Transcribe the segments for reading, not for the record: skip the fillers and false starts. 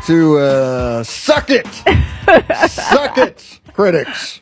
to suck it. Suck it, critics.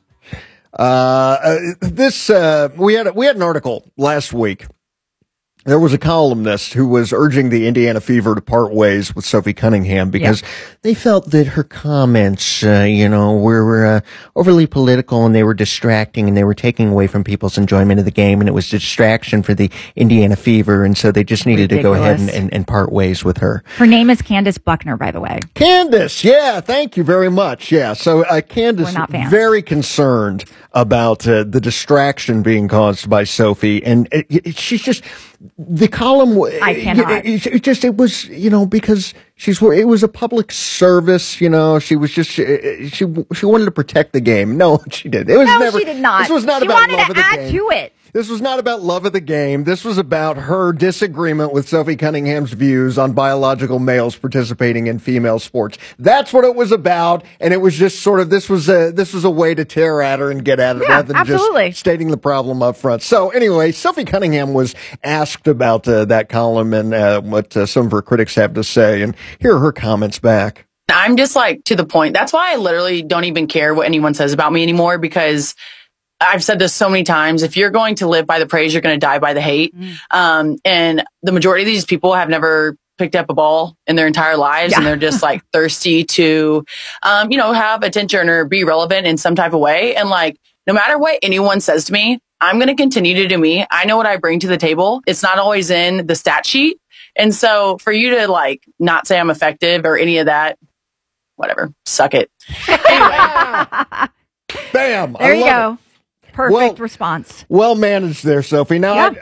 We had an article last week. There was a columnist who was urging the Indiana Fever to part ways with Sophie Cunningham because they felt that her comments, were overly political and they were distracting and they were taking away from people's enjoyment of the game, and it was a distraction for the Indiana Fever, and so they just needed to go ahead and part ways with her. Her name is Candace Buckner, by the way. Candace, yeah, thank you very much. Yeah, so Candace very concerned about the distraction being caused by Sophie, and she's just... The column, I cannot. It was, because it was a public service, she was just, she wanted to protect the game. No, she did. She did not. This was not she about wanted love to of the add game. to it. This was not about love of the game. This was about her disagreement with Sophie Cunningham's views on biological males participating in female sports. That's what it was about, and it was just sort of this was a way to tear at her and get at it rather than just stating the problem up front. So anyway, Sophie Cunningham was asked about that column and what some of her critics have to say, and here are her comments back. I'm just to the point. That's why I literally don't even care what anyone says about me anymore, because I've said this so many times. If you're going to live by the praise, you're going to die by the hate. And the majority of these people have never picked up a ball in their entire lives. And they're just thirsty to, have attention or be relevant in some type of way. And no matter what anyone says to me, I'm going to continue to do me. I know what I bring to the table. It's not always in the stat sheet. And so for you to not say I'm effective or any of that, whatever, suck it. Anyway. Bam. There you go. Perfect response. Well managed there, Sophie. Now,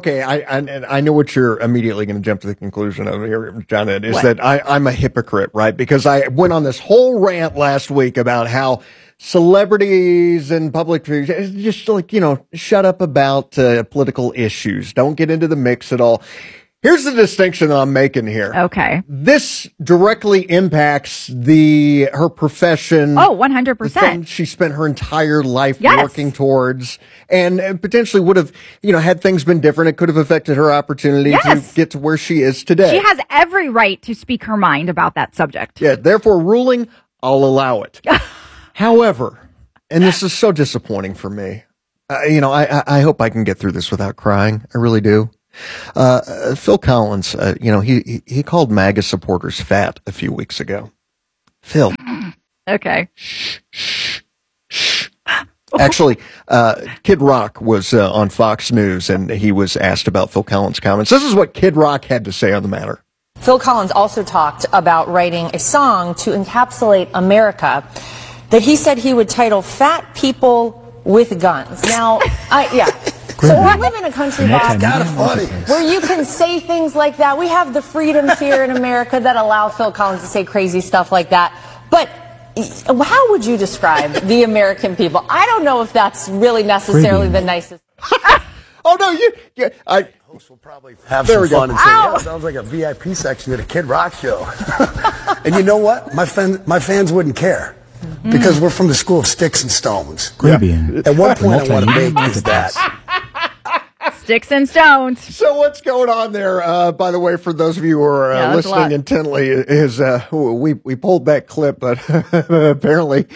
I know what you're immediately going to jump to the conclusion of here, John Ed, is that I'm a hypocrite, right? Because I went on this whole rant last week about how celebrities and public figures just shut up about political issues. Don't get into the mix at all. Here's the distinction that I'm making here. Okay. This directly impacts her profession. Oh, 100%. She spent her entire life working towards, and potentially would have, had things been different, it could have affected her opportunity to get to where she is today. She has every right to speak her mind about that subject. Yeah, therefore ruling, I'll allow it. However, and this is so disappointing for me, I hope I can get through this without crying. I really do. Phil Collins, he called MAGA supporters fat a few weeks ago. Phil. Okay. Shh. Actually, Kid Rock was on Fox News, and he was asked about Phil Collins' comments. This is what Kid Rock had to say on the matter. Phil Collins also talked about writing a song to encapsulate America that he said he would title Fat People with Guns. Now, So we live in a country, Bob, where you can say things like that. We have the freedoms here in America that allow Phil Collins to say crazy stuff like that. But how would you describe the American people? I don't know if that's really necessarily the nicest. Oh, no, host will probably have some fun and say, yeah, sounds like a VIP section at a Kid Rock show. And you know what? My fans wouldn't care. Because we're from the school of sticks and stones. Caribbean. At one point I want to make is that. Sticks and stones. So what's going on there, by the way, for those of you who are listening intently, is we pulled that clip, but apparently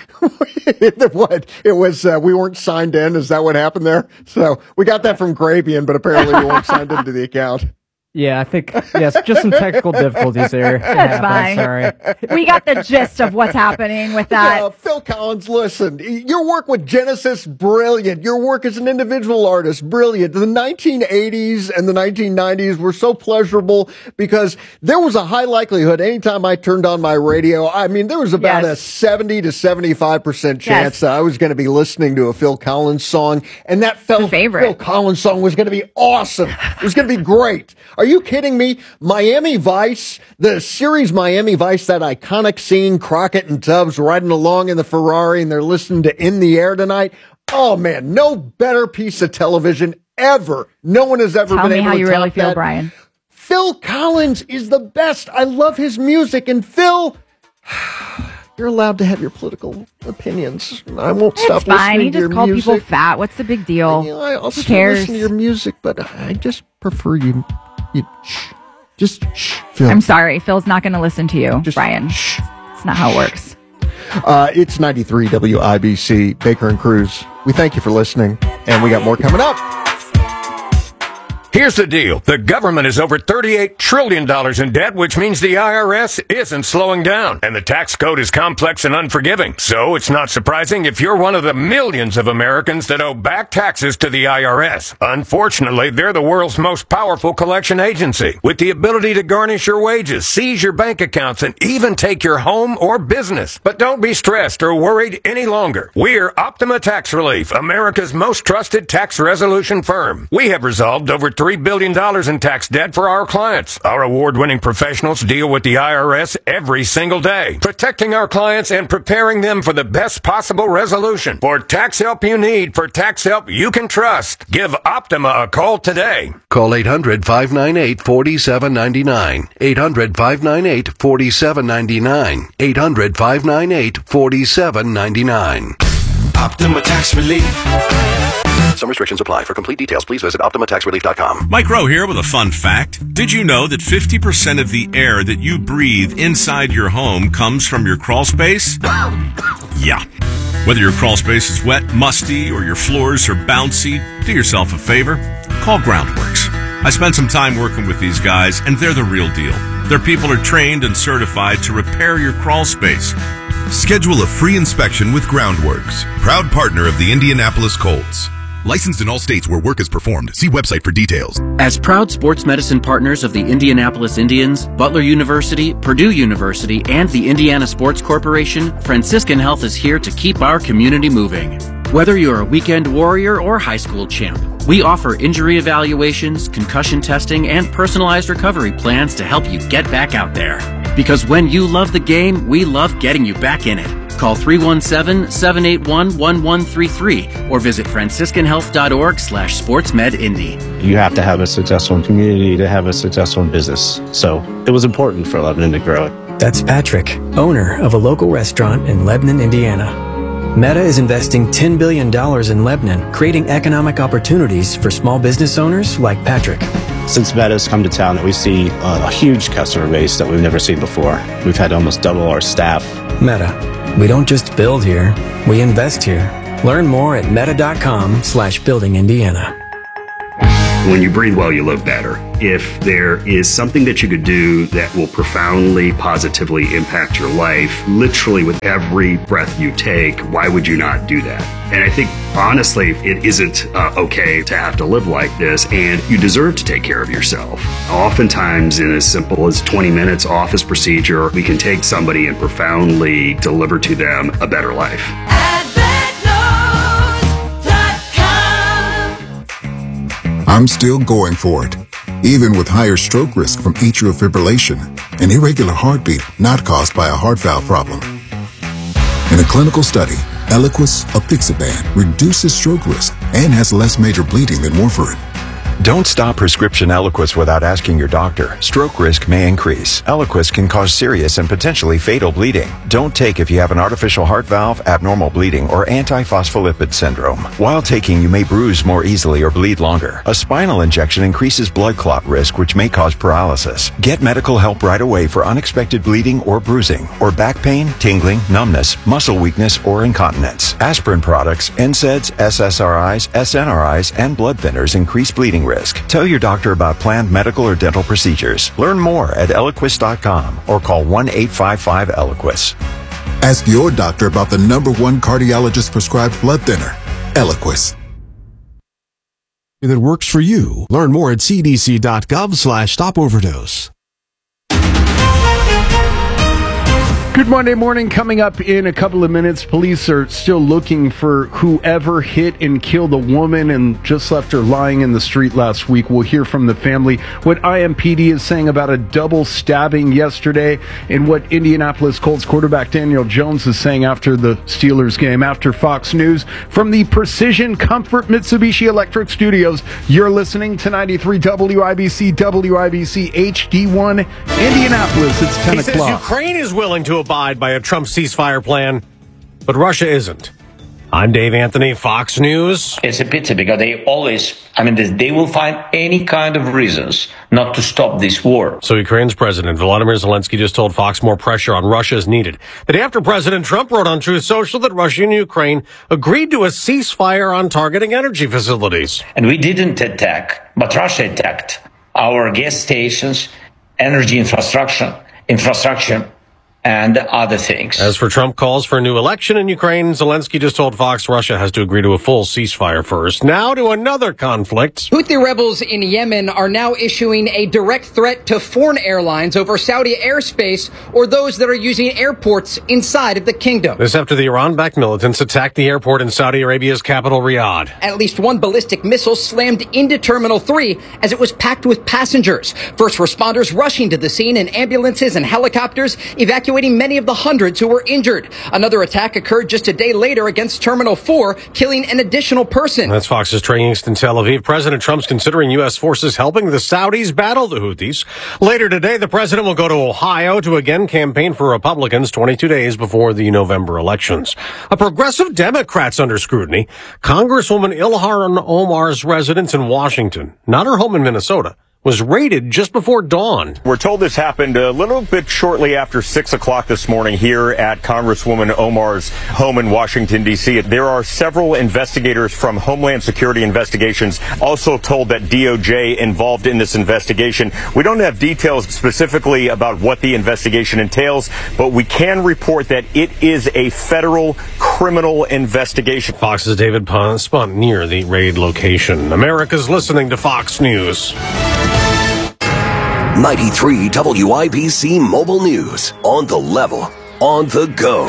it was we weren't signed in. Is that what happened there? So we got that from Grabian, but apparently we weren't signed into the account. Yeah, I think, yes, just some technical difficulties there. That's fine. Sorry. We got the gist of what's happening with that. Yeah, Phil Collins, listen, your work with Genesis, brilliant. Your work as an individual artist, brilliant. The 1980s and the 1990s were so pleasurable because there was a high likelihood anytime I turned on my radio, I mean, there was about a 70 to 75% chance that I was going to be listening to a Phil Collins song, and that Phil Collins song was going to be awesome. It was going to be great. Are you kidding me? Miami Vice, the series Miami Vice, that iconic scene, Crockett and Tubbs riding along in the Ferrari and they're listening to In the Air Tonight. Oh man, no better piece of television ever. No one has ever been able to top that. Tell me how you really feel, Brian. Phil Collins is the best. I love his music. And Phil, you're allowed to have your political opinions. I won't stop listening to your music. It's fine. He just called people fat. What's the big deal? I'll still listen to your music, but I just prefer you shh. Just shh, Phil. I'm sorry. Phil's not going to listen to you, just Brian. Shh. That's not how it works. It's 93 WIBC, Baker and Cruz. We thank you for listening, and we got more coming up. Here's the deal. The government is over $38 trillion in debt, which means the IRS isn't slowing down. And the tax code is complex and unforgiving. So it's not surprising if you're one of the millions of Americans that owe back taxes to the IRS. Unfortunately, they're the world's most powerful collection agency, with the ability to garnish your wages, seize your bank accounts, and even take your home or business. But don't be stressed or worried any longer. We're Optima Tax Relief, America's most trusted tax resolution firm. We have resolved over $3 billion in tax debt for our clients. Our award-winning professionals deal with the IRS every single day, protecting our clients and preparing them for the best possible resolution. For tax help you need, for tax help you can trust, give Optima a call today. Call 800-598-4799. 800-598-4799. 800-598-4799. Optima Tax Relief. Some restrictions apply. For complete details, please visit OptimaTaxRelief.com. Mike Rowe here with a fun fact. Did you know that 50% of the air that you breathe inside your home comes from your crawl space? Yeah. Whether your crawl space is wet, musty, or your floors are bouncy, do yourself a favor. Call Groundworks. I spent some time working with these guys, and they're the real deal. Their people are trained and certified to repair your crawl space. Schedule a free inspection with Groundworks, proud partner of the Indianapolis Colts. Licensed in all states where work is performed. See website for details. As proud sports medicine partners of the Indianapolis Indians, Butler University, Purdue University, and the Indiana Sports Corporation, Franciscan Health is here to keep our community moving. Whether you're a weekend warrior or high school champ, we offer injury evaluations, concussion testing, and personalized recovery plans to help you get back out there. Because when you love the game, we love getting you back in it. Call 317-781-1133 or visit franciscanhealth.org/sportsmedindy. You have to have a successful community to have a successful business. So it was important for Lebanon to grow it. That's Patrick, owner of a local restaurant in Lebanon, Indiana. Meta is investing $10 billion in Lebanon, creating economic opportunities for small business owners like Patrick. Since Meta's come to town, we see a huge customer base that we've never seen before. We've had almost double our staff. Meta. We don't just build here, we invest here. Learn more at meta.com/buildingindiana. When you breathe well, you live better. If there is something that you could do that will profoundly, positively impact your life, literally with every breath you take, why would you not do that? And I think, honestly, it isn't okay to have to live like this, and you deserve to take care of yourself. Oftentimes, in as simple as 20 minutes office procedure, we can take somebody and profoundly deliver to them a better life. I'm still going for it, even with higher stroke risk from atrial fibrillation, an irregular heartbeat not caused by a heart valve problem. In a clinical study, Eliquis apixaban reduces stroke risk and has less major bleeding than warfarin. Don't stop prescription Eliquis without asking your doctor. Stroke risk may increase. Eliquis can cause serious and potentially fatal bleeding. Don't take if you have an artificial heart valve, abnormal bleeding, or antiphospholipid syndrome. While taking, you may bruise more easily or bleed longer. A spinal injection increases blood clot risk, which may cause paralysis. Get medical help right away for unexpected bleeding or bruising, or back pain, tingling, numbness, muscle weakness, or incontinence. Aspirin products, NSAIDs, SSRIs, SNRIs, and blood thinners increase bleeding risk. Tell your doctor about planned medical or dental procedures. Learn more at Eliquis.com or call 1-855-ELIQUIS. Ask your doctor about the #1 cardiologist prescribed blood thinner, Eliquis. That works for you. Learn more at cdc.gov/stopoverdose. Good Monday morning. Coming up in a couple of minutes, police are still looking for whoever hit and killed a woman and just left her lying in the street last week. We'll hear from the family what IMPD is saying about a double stabbing yesterday and what Indianapolis Colts quarterback Daniel Jones is saying after the Steelers game. After Fox News, from the Precision Comfort Mitsubishi Electric Studios, you're listening to 93 WIBC, WIBC HD1 Indianapolis. It's 10 o'clock. He says Ukraine is willing to abide by a Trump ceasefire plan, but Russia isn't. I'm Dave Anthony, Fox News. It's a pity because they will find any kind of reasons not to stop this war. So Ukraine's President Volodymyr Zelensky just told Fox more pressure on Russia is needed. The day after President Trump wrote on Truth Social that Russia and Ukraine agreed to a ceasefire on targeting energy facilities. And we didn't attack, but Russia attacked our gas stations, energy infrastructure, and other things. As for Trump calls for a new election in Ukraine, Zelensky just told Fox Russia has to agree to a full ceasefire first. Now to another conflict. Houthi rebels in Yemen are now issuing a direct threat to foreign airlines over Saudi airspace or those that are using airports inside of the kingdom. This after the Iran-backed militants attacked the airport in Saudi Arabia's capital, Riyadh. At least one ballistic missile slammed into Terminal 3 as it was packed with passengers. First responders rushing to the scene in ambulances and helicopters, evacuating many of the hundreds who were injured. Another attack occurred just a day later against Terminal 4, killing an additional person. That's Fox's Trey Yingst in Tel Aviv. President Trump's considering U.S. forces helping the Saudis battle the Houthis. Later today, the president will go to Ohio to again campaign for Republicans 22 days before the November elections. A progressive Democrat's under scrutiny. Congresswoman Ilhan Omar's residence in Washington, not her home in Minnesota, was raided just before dawn. We're told this happened a little bit shortly after 6 o'clock this morning here at Congresswoman Omar's home in Washington, D.C. There are several investigators from Homeland Security Investigations also told that DOJ involved in this investigation. We don't have details specifically about what the investigation entails, but we can report that it is a federal criminal investigation. Fox's David Spunt near the raid location. America's listening to Fox News. 93 WIBC Mobile News. On the level, on the go.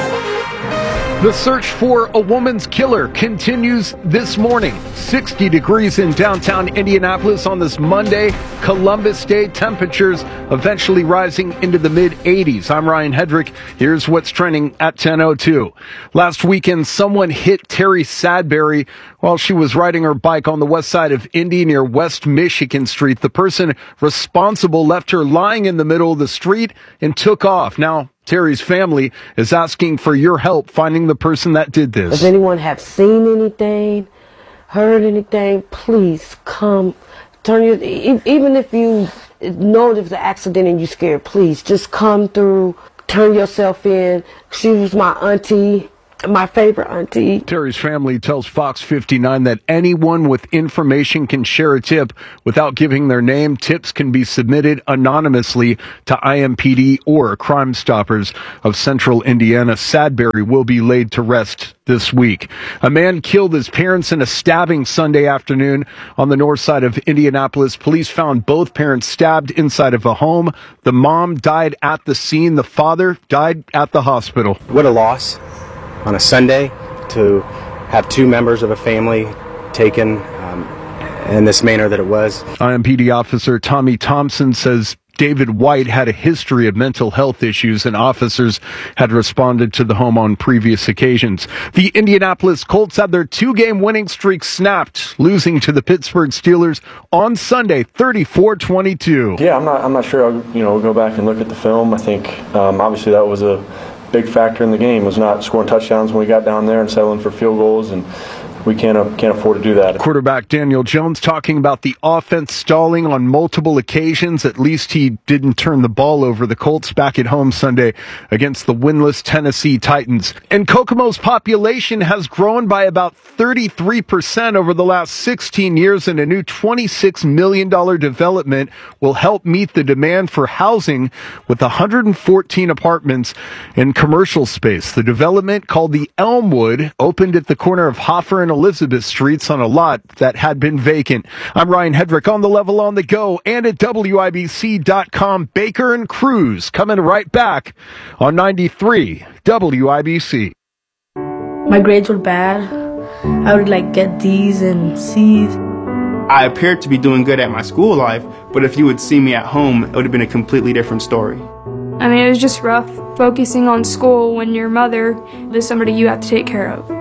The search for a woman's killer continues this morning. 60 degrees in downtown Indianapolis on this Monday. Columbus Day temperatures eventually rising into the mid-80s. I'm Ryan Hedrick. Here's what's trending at 10:02. Last weekend, someone hit Terry Sadberry while she was riding her bike on the west side of Indy near West Michigan Street. The person responsible left her lying in the middle of the street and took off. Now, Terry's family is asking for your help finding the person that did this. Does anyone have seen anything, heard anything? Please come. Even if you know there's an accident and you're scared, please just come through, turn yourself in. She was my auntie. My favorite auntie. Terry's family tells Fox 59 that anyone with information can share a tip without giving their name. Tips can be submitted anonymously to IMPD or Crime Stoppers of Central Indiana. Sadberry will be laid to rest this week. A man killed his parents in a stabbing Sunday afternoon on the north side of Indianapolis. Police found both parents stabbed inside of a home. The mom died at the scene. The father died at the hospital. What a loss. On a Sunday, to have two members of a family taken in this manner that it was. IMPD officer Tommy Thompson says David White had a history of mental health issues and officers had responded to the home on previous occasions. The Indianapolis Colts had their two-game winning streak snapped, losing to the Pittsburgh Steelers on Sunday, 34-22. Yeah, I'm not sure. We'll go back and look at the film. I think obviously that was a big factor in the game, was not scoring touchdowns when we got down there and settling for field goals, and we can't afford to do that. Quarterback Daniel Jones talking about the offense stalling on multiple occasions. At least he didn't turn the ball over. The Colts back at home Sunday against the winless Tennessee Titans. And Kokomo's population has grown by about 33% over the last 16 years, and a new $26 million development will help meet the demand for housing with 114 apartments and commercial space. The development, called the Elmwood, opened at the corner of Hoffer and Elizabeth Streets on a lot that had been vacant. I'm Ryan Hedrick, on the level, on the go, and at WIBC.com. Baker and Cruz coming right back on 93 WIBC. My grades were bad. I would get D's and C's. I appeared to be doing good at my school life, but if you would see me at home, it would have been a completely different story. I mean, it was just rough focusing on school when your mother is somebody you have to take care of.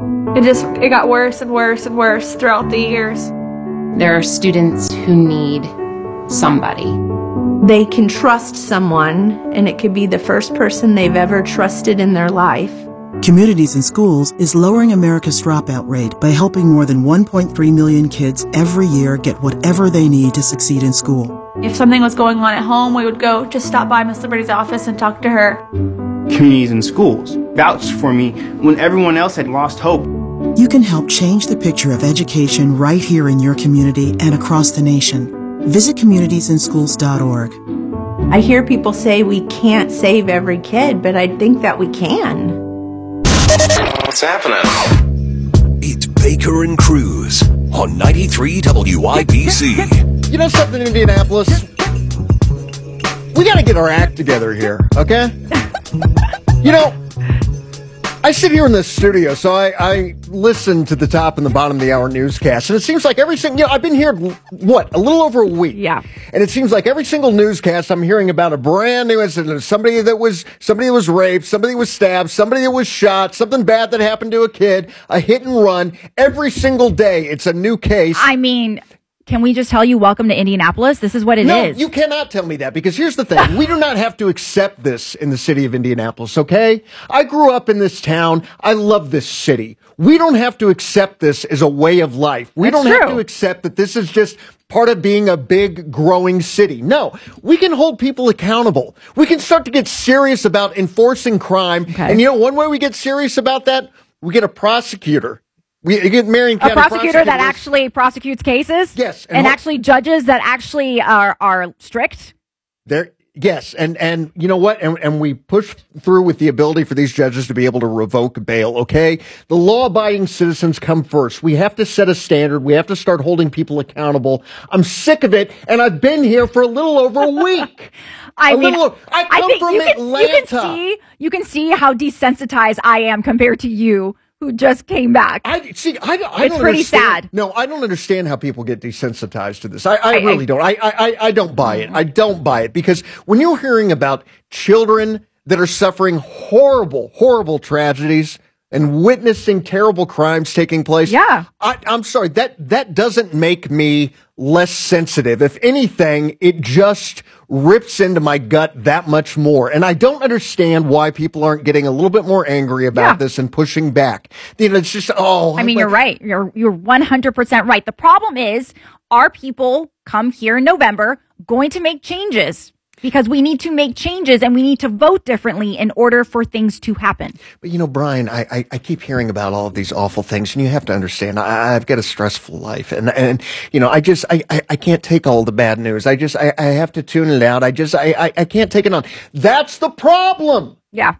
It got worse and worse and worse throughout the years. There are students who need somebody. They can trust someone, and it could be the first person they've ever trusted in their life. Communities in Schools is lowering America's dropout rate by helping more than 1.3 million kids every year get whatever they need to succeed in school. If something was going on at home, we would go just stop by Miss Liberty's office and talk to her. Communities in Schools vouched for me when everyone else had lost hope. You can help change the picture of education right here in your community and across the nation. Visit communitiesandschools.org. I hear people say we can't save every kid, but I think that we can. What's happening? It's Baker and Cruz on 93 WIBC. You know something, Indianapolis? We got to get our act together here, okay? You know, I sit here in the studio, so I listen to the top and the bottom of the hour newscast, and it seems like every single, I've been here, a little over a week. Yeah. And it seems like every single newscast I'm hearing about a brand new incident, somebody that was raped, somebody was stabbed, somebody that was shot, something bad that happened to a kid, a hit and run. Every single day, it's a new case. I mean, can we just tell you, welcome to Indianapolis? This is what it is. No, you cannot tell me that, because here's the thing. We do not have to accept this in the city of Indianapolis, okay? I grew up in this town. I love this city. We don't have to accept this as a way of life. We don't have to accept that this is just part of being a big, growing city. No, we can hold people accountable. We can start to get serious about enforcing crime. Okay. And you know, one way we get serious about that, we get a prosecutor. We get Marion County prosecutor that actually prosecutes cases. Yes, and actually judges that actually are strict. Yes, and you know what? And we push through with the ability for these judges to be able to revoke bail. Okay, the law-abiding citizens come first. We have to set a standard. We have to start holding people accountable. I'm sick of it, and I've been here for a little over a week. I come from Atlanta. You can see how desensitized I am compared to you, who just came back. It's pretty sad. No, I don't understand how people get desensitized to this. I really don't. I don't buy it. I don't buy it, because when you're hearing about children that are suffering horrible, horrible tragedies and witnessing terrible crimes taking place, I'm sorry, that doesn't make me less sensitive. If anything, it just rips into my gut that much more. And I don't understand why people aren't getting a little bit more angry about this and pushing back. You know, it's just, you're right. You're 100% right. The problem is, are people come here in November going to make changes? Because we need to make changes and we need to vote differently in order for things to happen. But, you know, Brian, I keep hearing about all of these awful things, and you have to understand, I've got a stressful life, and you know, I can't take all the bad news. I have to tune it out. I can't take it on. That's the problem. Yeah.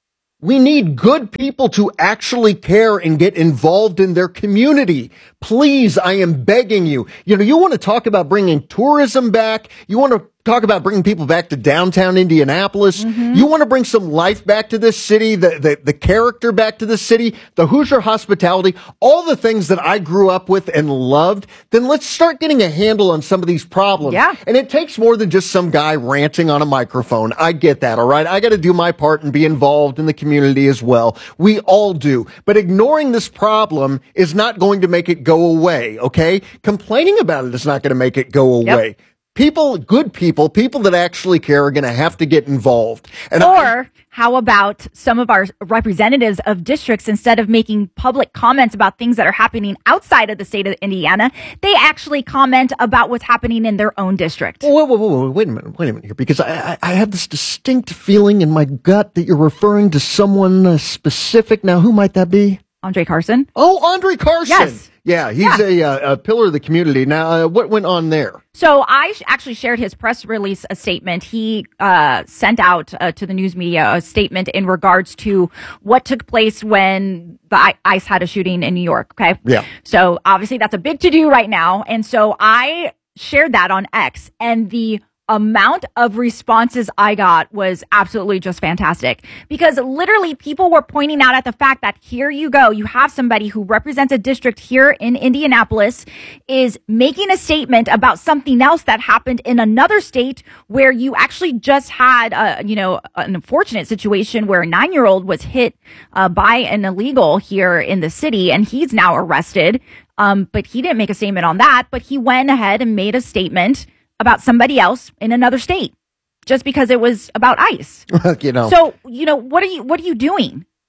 We need good people to actually care and get involved in their community. Please, I am begging you. You know, you want to talk about bringing tourism back. You want to talk about bringing people back to downtown Indianapolis. Mm-hmm. You want to bring some life back to this city, the character back to the city, the Hoosier hospitality, all the things that I grew up with and loved. Then let's start getting a handle on some of these problems. Yeah. And it takes more than just some guy ranting on a microphone. I get that, all right? I got to do my part and be involved in the community as well. We all do. But ignoring this problem is not going to make it go away, okay? Complaining about it is not going to make it go away. Yep. Good people that actually care are going to have to get involved. How about some of our representatives of districts, instead of making public comments about things that are happening outside of the state of Indiana, they actually comment about what's happening in their own district? Wait a minute here, because I have this distinct feeling in my gut that you're referring to someone specific. Now, who might that be? Andre Carson. Oh, Andre Carson. Yes. Yeah, he's a pillar of the community. Now, what went on there? So I actually shared his press release, a statement. He sent out to the news media a statement in regards to what took place when the ICE had a shooting in New York. Okay. Yeah. So obviously that's a big to-do right now. And so I shared that on X, and the amount of responses I got was absolutely just fantastic, because literally people were pointing out at the fact that here you go, you have somebody who represents a district here in Indianapolis is making a statement about something else that happened in another state, where you actually just had an unfortunate situation where a 9-year-old was hit by an illegal here in the city, and he's now arrested. But he didn't make a statement on that, but he went ahead and made a statement about somebody else in another state, just because it was about ICE. You know. So, what are you doing?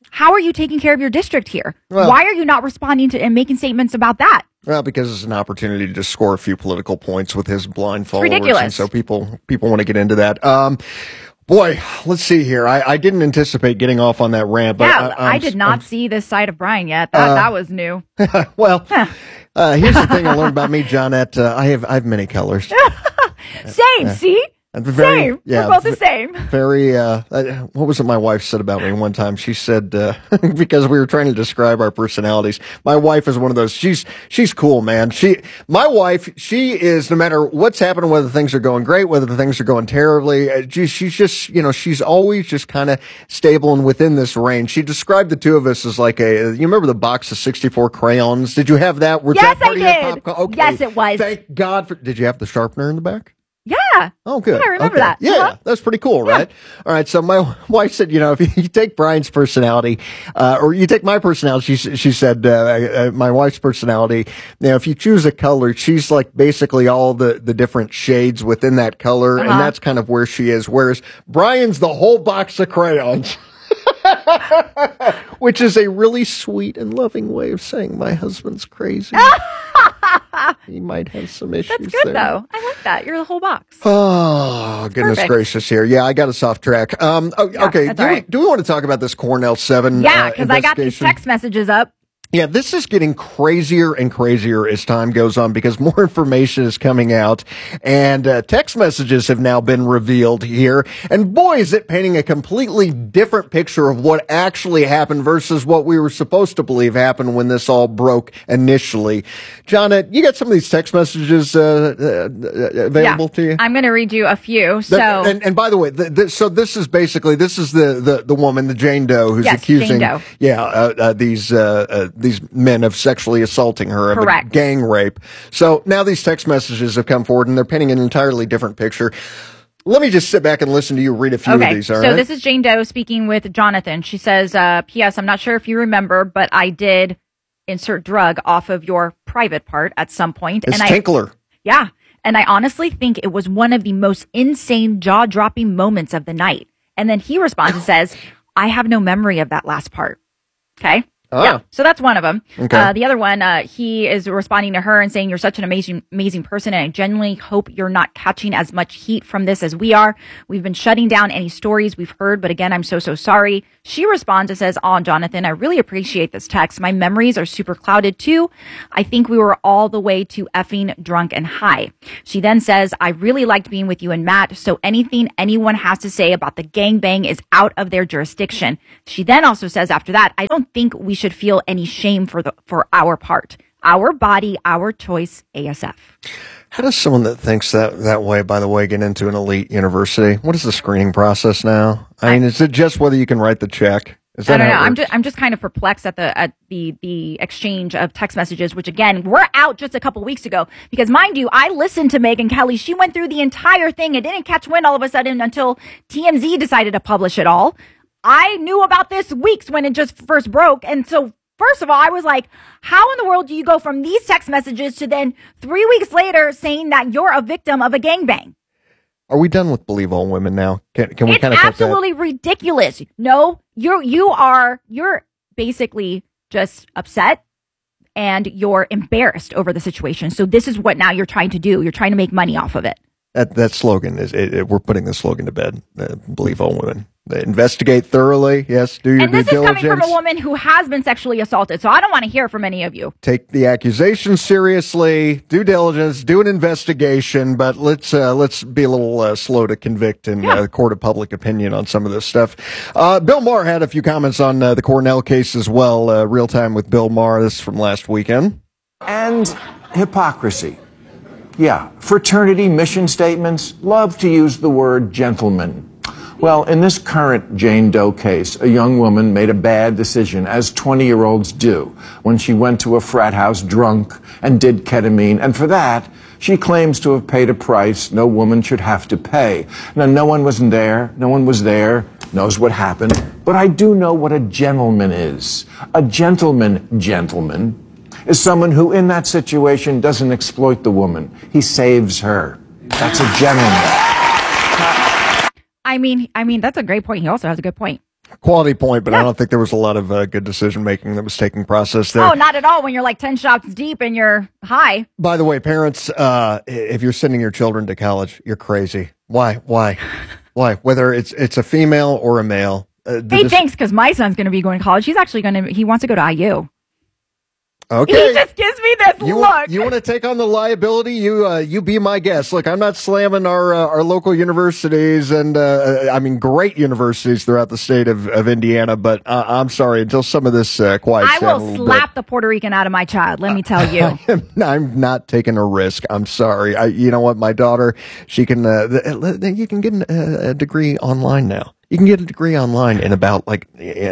How are you taking care of your district here? Well, why are you not responding to and making statements about that? Well, because it's an opportunity to score a few political points with his blind followers. Ridiculous. And so people want to get into that. Boy, let's see here. I didn't anticipate getting off on that rant, but yeah, I did not see this side of Brian yet. That was new. Well, here's the thing I learned about me, Johnette. I have many colors. Same, see? Same. We're both the same. Very, what was it my wife said about me one time? She said, because we were trying to describe our personalities, my wife is one of those, she's cool, man. My wife, she is, no matter what's happening, whether things are going great, whether things are going terribly, she's just, she's always just kind of stable and within this range. She described the two of us as like you remember the box of 64 crayons? Did you have that? Yes, I did. Okay. Yes, it was. Thank God did you have the sharpener in the back? Yeah. Oh, good. Yeah, I remember that. Yeah, that's pretty cool, right? Yeah. All right. So my wife said, if you take Brian's personality, or you take my personality, she said, my wife's personality, if you choose a color, she's like basically all the different shades within that color. And that's kind of where she is. Whereas Brian's the whole box of crayons. Which is a really sweet and loving way of saying my husband's crazy. He might have some issues. That's good, there. though. I like that. You're the whole box. Oh, goodness gracious here. Yeah, I got us off track. Okay. Do we want to talk about this Cornell 7 Yeah, because I got these text messages up. Yeah, this is getting crazier and crazier as time goes on because more information is coming out and text messages have now been revealed here. And boy, is it painting a completely different picture of what actually happened versus what we were supposed to believe happened when this all broke initially. Jonna, you got some of these text messages available to you? I'm going to read you a few. And by the way, so this is the woman, the Jane Doe, who's accusing these men of sexually assaulting her of a gang rape. So now these text messages have come forward and they're painting an entirely different picture. Let me just sit back and listen to you read a few of these. All right. So this is Jane Doe speaking with Jonathan. She says, P.S. I'm not sure if you remember, but I did insert drug off of your private part at some point. It's Tinkler. Yeah. And I honestly think it was one of the most insane, jaw-dropping moments of the night. And then he responds and says, I have no memory of that last part. Okay. Oh. Yeah, so that's one of them. Okay. The other one, he is responding to her and saying, you're such an amazing person, and I genuinely hope you're not catching as much heat from this as we are. We've been shutting down any stories we've heard, but again, I'm so sorry. She responds and says, oh, Jonathan, I really appreciate this text. My memories are super clouded too. I think we were all the way to effing drunk and high. She then says, I really liked being with you and Matt, so anything anyone has to say about the gangbang is out of their jurisdiction. She then also says after that, I don't think we should feel any shame for our part. Our body, our choice, ASF. How does someone that thinks that way, by the way, get into an elite university? What is the screening process now? I mean, is it just whether you can write the check? I don't know. I'm just kind of perplexed at the exchange of text messages, which again, we're out just a couple weeks ago because mind you, I listened to Megyn Kelly. She went through the entire thing and didn't catch wind all of a sudden until TMZ decided to publish it all. I knew about this weeks when it just first broke. And so, first of all, I was like, how in the world do you go from these text messages to then 3 weeks later saying that you're a victim of a gangbang? Are we done with Believe All Women now? Can we kind of? It's absolutely ridiculous. No, you're basically just upset and you're embarrassed over the situation. So this is what now you're trying to do. You're trying to make money off of it. That slogan is we're putting the slogan to bed. Believe all women. Investigate thoroughly. Yes, do your due diligence. And this is coming from a woman who has been sexually assaulted, so I don't want to hear from any of you. Take the accusations seriously. Due diligence. Do an investigation. But let's be a little slow to convict in the court of public opinion on some of this stuff. Bill Maher had a few comments on the Cornell case as well. Real time with Bill Maher. This is from last weekend. And hypocrisy. Yeah, fraternity mission statements love to use the word gentleman. Well, in this current Jane Doe case, a young woman made a bad decision, as 20-year-olds do, when she went to a frat house drunk and did ketamine, and for that, she claims to have paid a price no woman should have to pay. Now, no one was there, knows what happened, but I do know what a gentleman is. A gentleman, is someone who, in that situation, doesn't exploit the woman. He saves her. That's a gentleman. I mean, that's a great point. He also has a good point. Quality point, but I don't think there was a lot of good decision-making that was taking process there. Oh, not at all when you're like 10 shots deep and you're high. By the way, parents, if you're sending your children to college, you're crazy. Why? Whether it's a female or a male. Hey, thanks, because my son's going to be going to college. He wants to go to IU. Okay. He just gives me this look. You want to take on the liability? You be my guest. Look, I'm not slamming our local universities and great universities throughout the state of Indiana, but I'm sorry, until some of this quiets I down a will little slap the Puerto Rican out of my child. Let me tell you. I'm not taking a risk. I'm sorry. You know what? My daughter, she can. You can get a degree online now. You can get a degree online in about like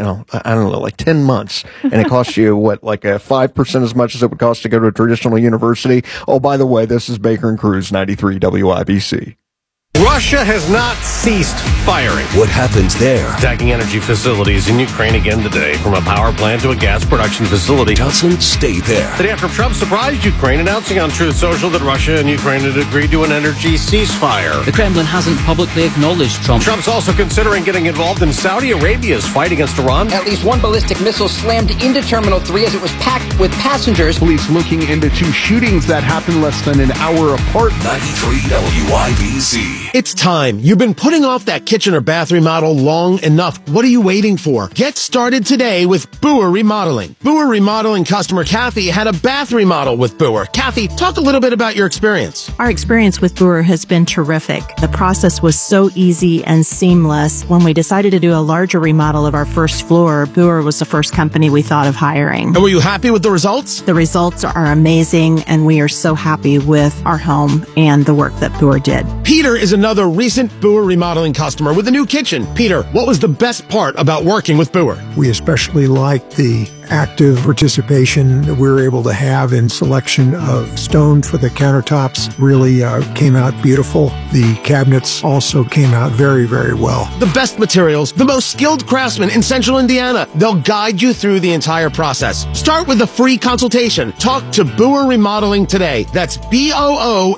10 months. And it costs you like 5% as much as it would cost to go to a traditional university. Oh, by the way, this is Baker and Cruz, 93 WIBC. Russia has not ceased firing. What happens there? Attacking energy facilities in Ukraine again today, from a power plant to a gas production facility. Doesn't stay there. The day after Trump surprised Ukraine, announcing on Truth Social that Russia and Ukraine had agreed to an energy ceasefire. The Kremlin hasn't publicly acknowledged Trump. Trump's also considering getting involved in Saudi Arabia's fight against Iran. At least one ballistic missile slammed into Terminal 3 as it was packed with passengers. Police looking into 2 shootings that happened less than an hour apart. 93 WIBC. It's time. You've been putting off that kitchen or bath remodel long enough. What are you waiting for? Get started today with Boer Remodeling. Boer Remodeling customer Kathy had a bath remodel with Boer. Kathy, talk a little bit about your experience. Our experience with Boer has been terrific. The process was so easy and seamless. When we decided to do a larger remodel of our first floor, Boer was the first company we thought of hiring. And were you happy with the results? The results are amazing, and we are so happy with our home and the work that Boer did. Peter is another recent Boer Remodeling customer with a new kitchen. Peter, what was the best part about working with Boer? We especially liked the active participation that we were able to have in selection of stone for the countertops. Really came out beautiful. The cabinets also came out very, very well. The best materials, the most skilled craftsmen in Central Indiana. They'll guide you through the entire process. Start with a free consultation. Talk to Boer Remodeling today. That's BOOHER,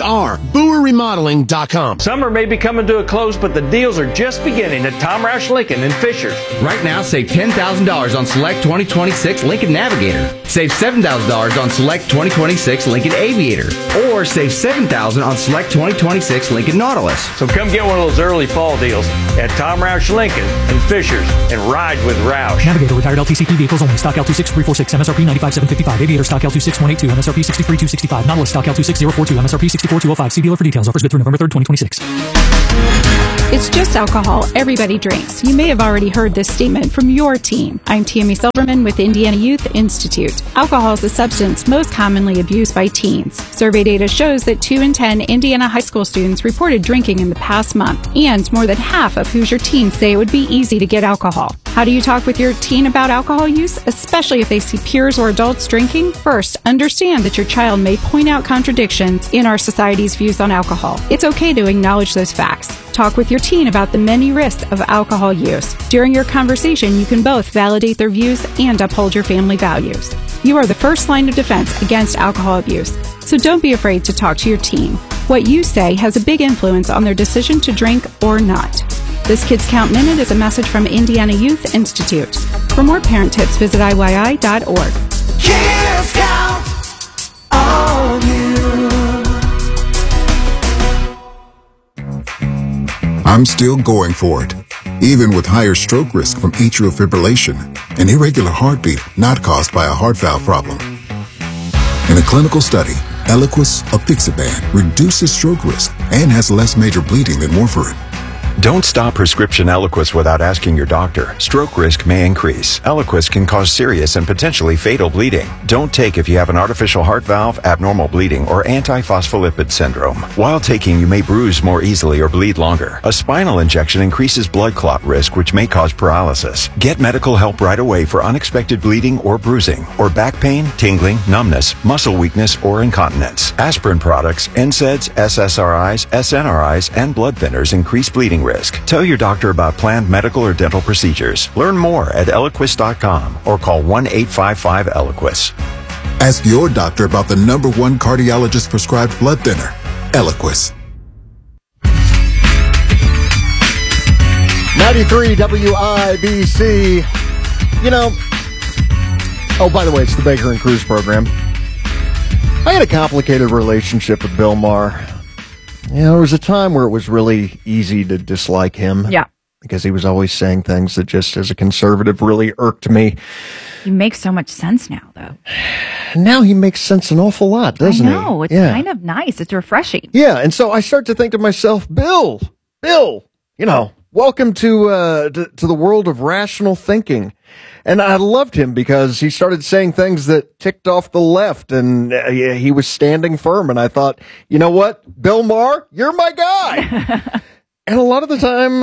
BoerRemodeling.com. Summer may be coming to a close, but the deals are just beginning at Tom Roush Lincoln in Fishers. Right now, save $10,000 on select 2026 Lincoln Navigator. Save $7,000 on select 2026 Lincoln Aviator. Or save $7,000 on select 2026 Lincoln Nautilus. So come get one of those early fall deals at Tom Roush Lincoln in Fishers and ride with Roush. Navigator retired LTCP vehicles only. Stock L26346, MSRP 95,755. Aviator stock L26182, MSRP 63265. Nautilus stock L26042, MSRP 64205. See dealer for details. Offers good through November 3rd, 2026. It's just alcohol. Everybody drinks. You may have already heard this statement from your team. I'm Tammy Silverman with Indiana Youth Institute. Alcohol is the substance most commonly abused by teens. Survey data shows that 2 in 10 Indiana high school students reported drinking in the past month, and more than half of Hoosier teens say it would be easy to get alcohol. How do you talk with your teen about alcohol use, especially if they see peers or adults drinking? First, understand that your child may point out contradictions in our society's views on alcohol. It's okay to acknowledge those facts. Talk with your teen about the many risks of alcohol use. During your conversation, you can both validate their views and uphold your family values. You are the first line of defense against alcohol abuse, so don't be afraid to talk to your teen. What you say has a big influence on their decision to drink or not. This Kids Count Minute is a message from Indiana Youth Institute. For more parent tips, visit IYI.org. Kids Count on you. I'm still going for it, even with higher stroke risk from atrial fibrillation, an irregular heartbeat not caused by a heart valve problem. In a clinical study, Eliquis apixaban reduces stroke risk and has less major bleeding than warfarin. Don't stop prescription Eliquis without asking your doctor. Stroke risk may increase. Eliquis can cause serious and potentially fatal bleeding. Don't take if you have an artificial heart valve, abnormal bleeding, or antiphospholipid syndrome. While taking, you may bruise more easily or bleed longer. A spinal injection increases blood clot risk, which may cause paralysis. Get medical help right away for unexpected bleeding or bruising, or back pain, tingling, numbness, muscle weakness, or incontinence. Aspirin products, NSAIDs, SSRIs, SNRIs, and blood thinners increase bleeding risk. Tell your doctor about planned medical or dental procedures. Learn more at Eliquis.com or call 1-855-ELIQUIS. Ask your doctor about the #1 cardiologist prescribed blood thinner, Eliquis. 93 WIBC. You know, oh, by the way, it's the Baker and Cruz program. I had a complicated relationship with Bill Maher. You know, there was a time where it was really easy to dislike him. Yeah. Because he was always saying things that just, as a conservative, really irked me. He makes so much sense now, though. Now he makes sense an awful lot, doesn't he? I know. It's kind of nice. It's refreshing. Yeah, and so I start to think to myself, Bill, you know, welcome to the world of rational thinking. And I loved him because he started saying things that ticked off the left, and he was standing firm. And I thought, you know what, Bill Maher, you're my guy. And a lot of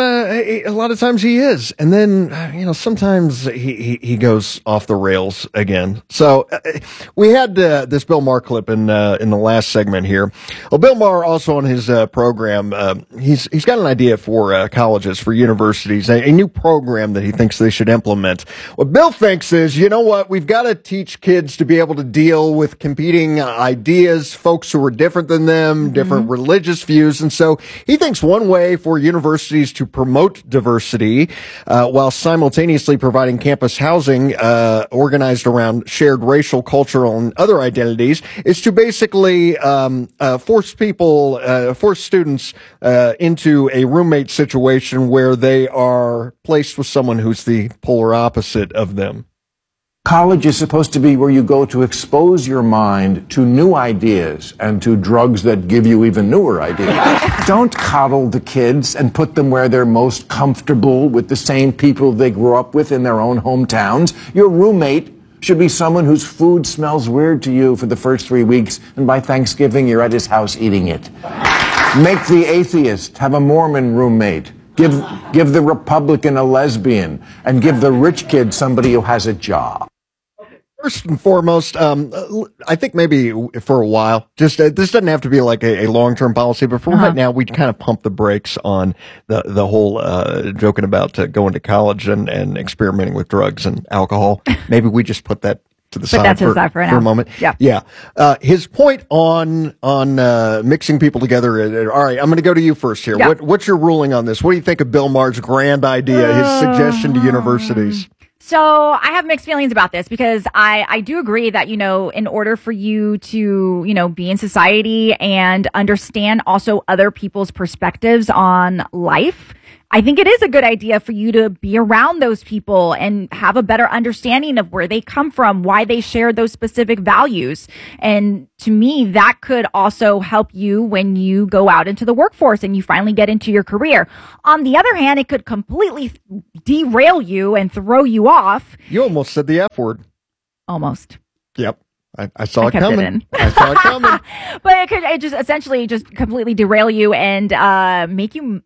times he is. And then, you know, sometimes he goes off the rails again. So we had this Bill Maher clip in the last segment here. Well, Bill Maher also on his program, he's got an idea for colleges, for universities, a new program that he thinks they should implement. What Bill thinks is, you know what, we've got to teach kids to be able to deal with competing ideas, folks who are different than them, different religious views. And so he thinks one way for universities to promote diversity while simultaneously providing campus housing organized around shared racial, cultural, and other identities is to basically force students into a roommate situation where they are placed with someone who's the polar opposite of them. College is supposed to be where you go to expose your mind to new ideas and to drugs that give you even newer ideas. Don't coddle the kids and put them where they're most comfortable with the same people they grew up with in their own hometowns. Your roommate should be someone whose food smells weird to you for the first 3 weeks, and by Thanksgiving you're at his house eating it. Make the atheist have a Mormon roommate. Give the Republican a lesbian, and give the rich kid somebody who has a job. First and foremost, I think maybe for a while, just this doesn't have to be like a long-term policy, but for right now, we kind of pump the brakes on the whole joking about going to college and experimenting with drugs and alcohol. Maybe we just put that to the side for a moment. Yeah. His point on mixing people together. All right, I'm going to go to you first here. Yeah. What's your ruling on this? What do you think of Bill Maher's grand idea, his suggestion to universities? So I have mixed feelings about this because I do agree that, you know, in order for you to, you know, be in society and understand also other people's perspectives on life, I think it is a good idea for you to be around those people and have a better understanding of where they come from, why they share those specific values. And to me, that could also help you when you go out into the workforce and you finally get into your career. On the other hand, it could completely derail you and throw you off. You almost said the F word. Almost. Yep. I saw it coming. I saw it coming. But it just essentially just completely derail you and make you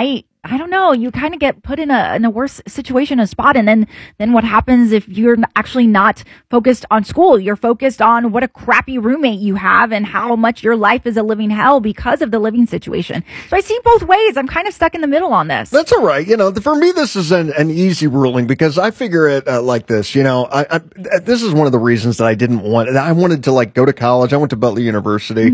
I don't know, you kind of get put in a worse situation, a spot. And then what happens if you're actually not focused on school? You're focused on what a crappy roommate you have and how much your life is a living hell because of the living situation. So I see both ways. I'm kind of stuck in the middle on this. That's all right. You know, for me, this is an easy ruling because I figure it like this. You know, this is one of the reasons that I didn't want it. I wanted to like go to college. I went to Butler University.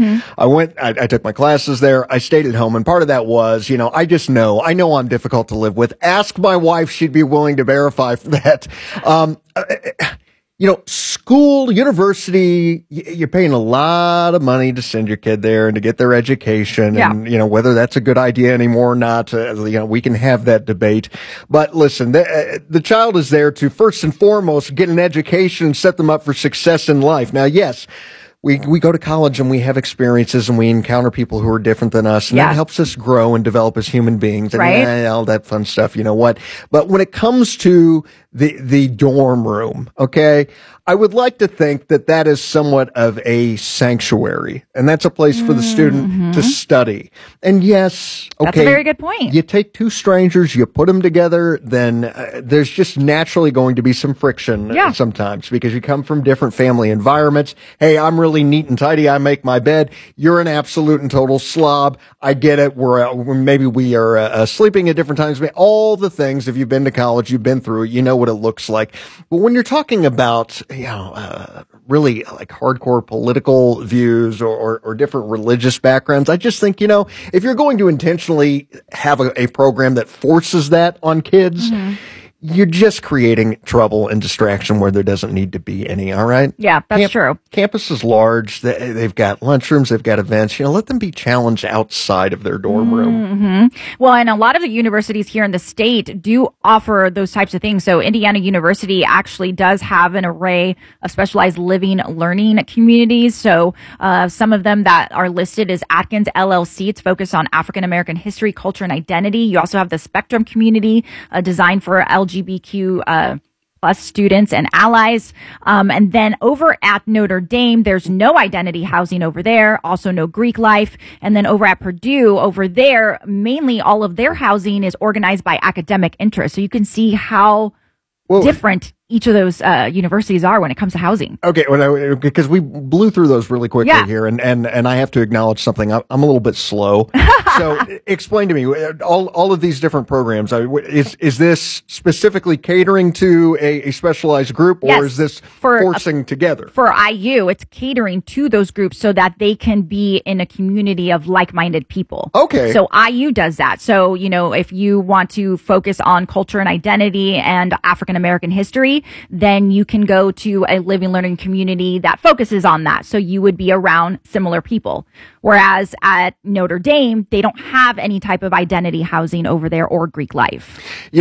I took my classes there. I stayed at home. And part of that was, you know, I know I'm difficult to live with. Ask my wife. She'd be willing to verify for that. You know, school, university, you're paying a lot of money to send your kid there and to get their education. Yeah. And, you know, whether that's a good idea anymore or not, you know, we can have that debate. But listen, the child is there to first and foremost get an education and set them up for success in life. Now, yes, we go to college and we have experiences and we encounter people who are different than us, and that helps us grow and develop as human beings and all that fun stuff. You know what? But when it comes to the dorm room, okay, I would like to think that is somewhat of a sanctuary, and that's a place for the student to study. And yes, okay, that's a very good point. You take two strangers, you put them together, then there's just naturally going to be some friction sometimes because you come from different family environments. Hey, I'm really neat and tidy. I make my bed. You're an absolute and total slob. I get it. Maybe we are sleeping at different times. All the things, if you've been to college, you've been through it, you know what it looks like. But when you're talking about, really like hardcore political views or different religious backgrounds, I just think, if you're going to intentionally have a program that forces that on kids, you're just creating trouble and distraction where there doesn't need to be any. All right. Yeah, that's true. Campus is large. They've got lunchrooms. They've got events. Let them be challenged outside of their dorm room. Well, and a lot of the universities here in the state do offer those types of things. So Indiana University actually does have an array of specialized living learning communities. So some of them that are listed is Atkins LLC. It's focused on African American history, culture, and identity. You also have the Spectrum community designed for LGBTQ plus students and allies. And then over at Notre Dame, there's no identity housing over there, also no Greek life. And then over at Purdue, over there, mainly all of their housing is organized by academic interest. So you can see how different each of those universities are when it comes to housing. Okay, because we blew through those really quickly here, and I have to acknowledge something. I'm a little bit slow. So explain to me, all of these different programs, is this specifically catering to a specialized group, or is this forcing together? For IU, it's catering to those groups so that they can be in a community of like-minded people. Okay. So IU does that. So, if you want to focus on culture and identity and African American history, then you can go to a living learning community that focuses on that. So you would be around similar people. Whereas at Notre Dame, they don't have any type of identity housing over there or Greek life.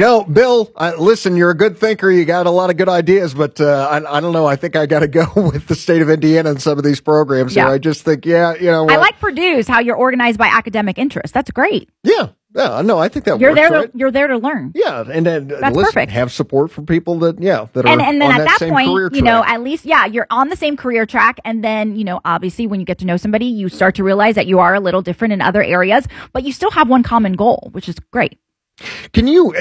Bill, listen, you're a good thinker. You got a lot of good ideas, but I don't know. I think I got to go with the state of Indiana and some of these programs. So I just think, I like Purdue's, how you're organized by academic interest. That's great. Yeah. Yeah, no, I think that you're works, there. right? You're there to learn. Yeah, and then that's listen, perfect. Have support from people that are and then on at that that point, career track. at least you're on the same career track. And then obviously, when you get to know somebody, you start to realize that you are a little different in other areas, but you still have one common goal, which is great. Can you,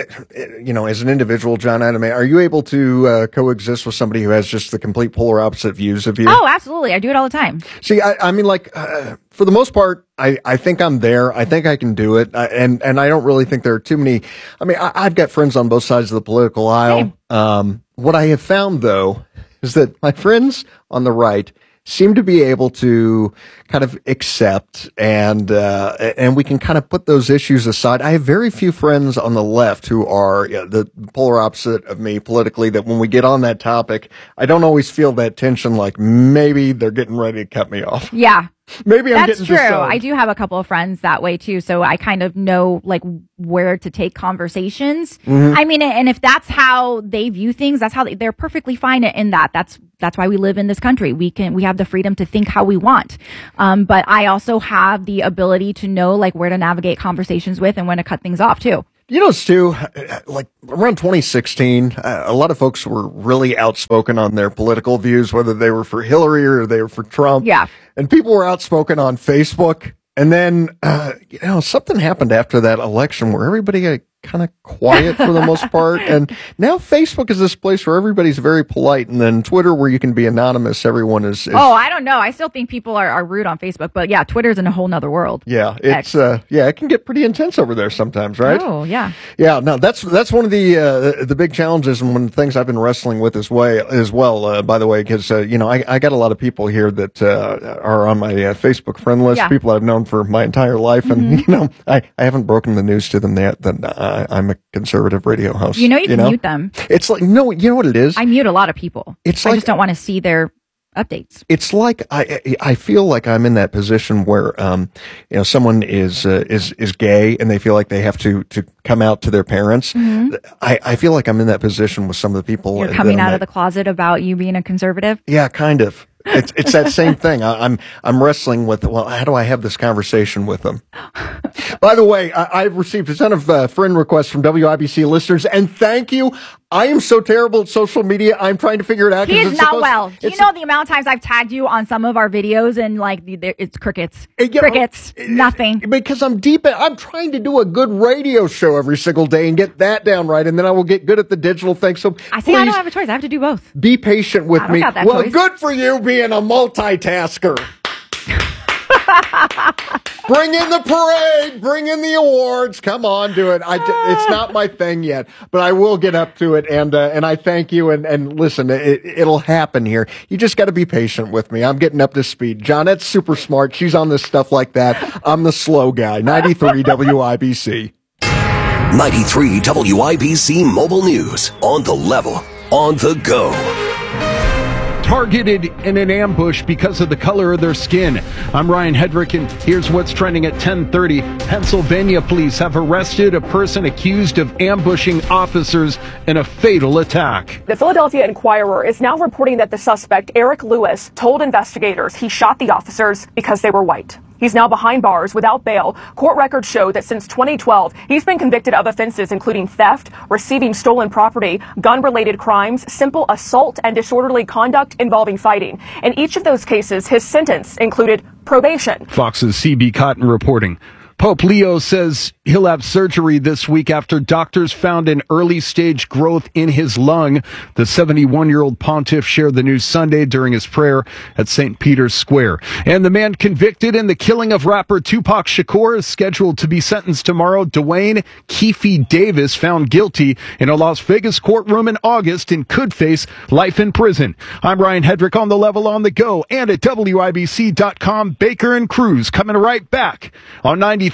as an individual, John Adam, are you able to coexist with somebody who has just the complete polar opposite views of you? Oh, absolutely. I do it all the time. See, I mean, for the most part, I think I'm there. I think I can do it. And I don't really think there are too many. I mean, I've got friends on both sides of the political aisle. What I have found, though, is that my friends on the right seem to be able to kind of accept and we can kind of put those issues aside. I have very few friends on the left who are the polar opposite of me politically, that when we get on that topic, I don't always feel that tension, like maybe they're getting ready to cut me off. Yeah. Maybe I'm That's getting true. disowned. I do have a couple of friends that way too, so I kind of know where to take conversations. I mean, and if that's how they view things, that's how they're perfectly fine in that. That's why we live in this country. We have the freedom to think how we want. But I also have the ability to know where to navigate conversations with and when to cut things off too. Stu, around 2016, a lot of folks were really outspoken on their political views, whether they were for Hillary or they were for Trump. Yeah. And people were outspoken on Facebook. And then, something happened after that election where everybody got kind of quiet for the most part. And now Facebook is this place where everybody's very polite. And then Twitter, where you can be anonymous, everyone is Oh, I don't know. I still think people are rude on Facebook. But yeah, Twitter's in a whole nother world. Yeah, it's it can get pretty intense over there sometimes, right? Oh, yeah. Yeah, no, that's one of the big challenges and one of the things I've been wrestling with as well. By the way, because I got a lot of people here that are on my Facebook friend list, people I've known for my entire life, and I haven't broken the news to them yet that I'm a conservative radio host. You can mute them. It's like, no, you know what it is? I mute a lot of people. I just don't want to see their updates. It's like I feel like I'm in that position where someone is gay and they feel like they have to come out to their parents. I feel like I'm in that position with some of the people. You're coming out of the closet about you being a conservative? Yeah, kind of. It's that same thing. I'm wrestling with, how do I have this conversation with them? By the way, I've received a ton of friend requests from WIBC listeners, and thank you. I am so terrible at social media. I'm trying to figure it out. He is not well. Do you know the amount of times I've tagged you on some of our videos and it's crickets. Crickets. Nothing. Because I'm I'm trying to do a good radio show every single day and get that down right, and then I will get good at the digital thing. So I don't have a choice. I have to do both. Be patient with me. Got that well, choice. Good for you being a multitasker. Bring in the parade. Bring in the awards. Come on, do it. It's not my thing yet, but I will get up to it. And I thank you. And listen, it'll happen here. You just got to be patient with me. I'm getting up to speed. Johnette's super smart. She's on this stuff like that. I'm the slow guy. 93 WIBC. 93 WIBC Mobile News. On the level. On the go. Targeted in an ambush because of the color of their skin. I'm Ryan Hedrick, and here's what's trending at 10:30. Pennsylvania police have arrested a person accused of ambushing officers in a fatal attack. The Philadelphia Inquirer is now reporting that the suspect, Eric Lewis, told investigators he shot the officers because they were white. He's now behind bars without bail. Court records show that since 2012, he's been convicted of offenses including theft, receiving stolen property, gun-related crimes, simple assault, and disorderly conduct involving fighting. In each of those cases, his sentence included probation. Fox's CB Cotton reporting. Pope Leo says he'll have surgery this week after doctors found an early-stage growth in his lung. The 71-year-old pontiff shared the news Sunday during his prayer at St. Peter's Square. And the man convicted in the killing of rapper Tupac Shakur is scheduled to be sentenced tomorrow. Dwayne Keefe Davis found guilty in a Las Vegas courtroom in August and could face life in prison. I'm Ryan Hedrick on the level on the go and at WIBC.com. Baker and Cruz coming right back on 93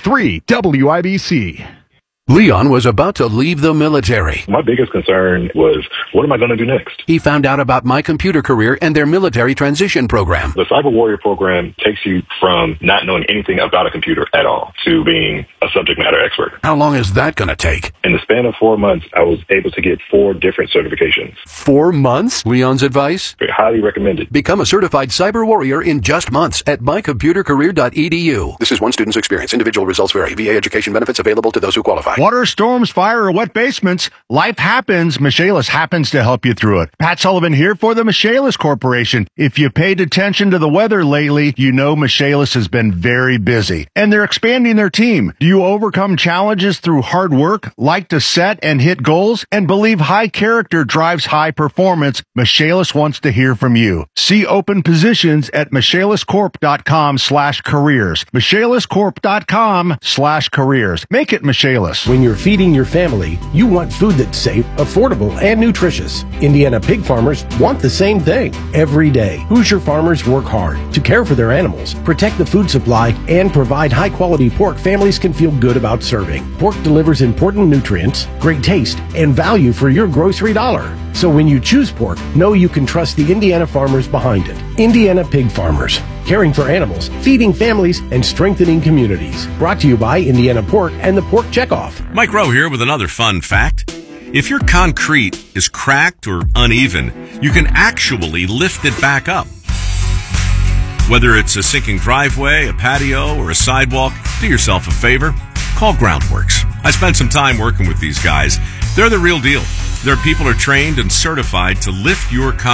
WIBC. Leon was about to leave the military. My biggest concern was, what am I going to do next? He found out about My Computer Career and their military transition program. The Cyber Warrior program takes you from not knowing anything about a computer at all to being a subject matter expert. How long is that going to take? In the span of 4 months, I was able to get 4 different certifications. 4 months? Leon's advice? Highly recommended. Become a certified cyber warrior in just months at mycomputercareer.edu. This is one student's experience. Individual results vary. VA education benefits available to those who qualify. Water, storms, fire, or wet basements, life happens. Michaelis happens to help you through it. Pat Sullivan here for the Michaelis Corporation. If you paid attention to the weather lately, you know Michaelis has been very busy. And they're expanding their team. Do you overcome challenges through hard work, like to set and hit goals, and believe high character drives high performance? Michaelis wants to hear from you. See open positions at michaeliscorp.com/careers. michaeliscorp.com/careers. Make it Michaelis. When you're feeding your family, you want food that's safe, affordable, and nutritious. Indiana pig farmers want the same thing every day. Hoosier farmers work hard to care for their animals, protect the food supply, and provide high-quality pork families can feel good about serving. Pork delivers important nutrients, great taste, and value for your grocery dollar. So when you choose pork, know you can trust the Indiana farmers behind it. Indiana pig farmers. Caring for animals, feeding families, and strengthening communities. Brought to you by Indiana Pork and the Pork Checkoff. Mike Rowe here with another fun fact. If your concrete is cracked or uneven, you can actually lift it back up. Whether it's a sinking driveway, a patio, or a sidewalk, do yourself a favor. Call Groundworks. I spent some time working with these guys. They're the real deal. Their people are trained and certified to lift your concrete